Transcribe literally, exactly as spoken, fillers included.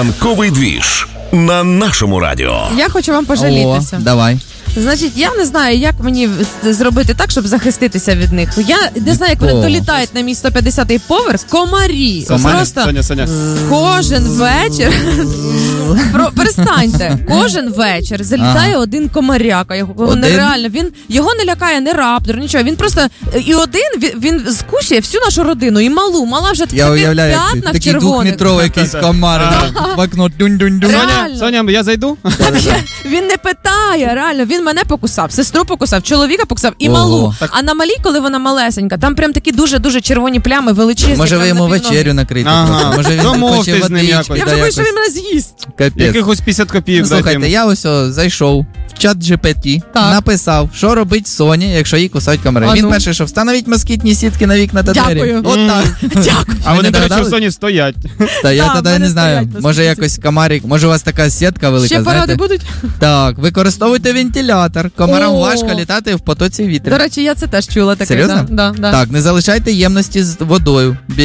Ранковий двіж на нашому радіо. Я хочу вам пожалітися. О, давай. Значить, я не знаю, як мені зробити так, щоб захиститися від них. Я не знаю, як вони О. долітають на мій сто п'ятдесятий поверх. Комарі. Комарі? Просто Соня, Соня. кожен вечір. Про, перестаньте. Кожен вечір залітає Ага. один один комаряка. Його Один? нереально. Він його не лякає ні раптор, нічого. Він просто і один він, він скушує всю нашу родину. І малу. Мала вже в Я таких уявляю, як п'ятнах такий червоних. двохметровий якийсь комар. В окно дунь-дунь-дунь. Реально. Соня, Соня, я зайду? Він не питає, реально. Він мене покусав, сестру покусав, чоловіка покусав і Ого. малу. А на малій, коли вона малесенька, там прям такі дуже-дуже червоні плями, величезні. Може ви прям йому на півноги. вечерю накрити? Ага. просто? Може він Домовтесь хоче з ним водички? якось. Я да, вже боюсь, що якось. він мене з'їсть. Капець. Якихось п'ятдесят копійок Ну, дати слухайте, йому. я ось о, зайшов в чат джі пі ті, Так. написав, що робить Соні, якщо її кусають комари. А Він ну. перший, що встановіть москітні сітки на вікна та двері. Дякую. От так. Дякую. А Ви вони, не до речі, в догадались? Соні стоять. Та я Да, тоді в мене не знаю. стоять Може москітні якось комарик, може у вас така сітка велика, Ще поради знаєте? будуть? Так, використовуйте вентилятор. Комарам О. важко літати в потоці вітру. До речі, я це теж чула таке. Серйозно? Да, да, да. Так, не залишайте ємності з водою.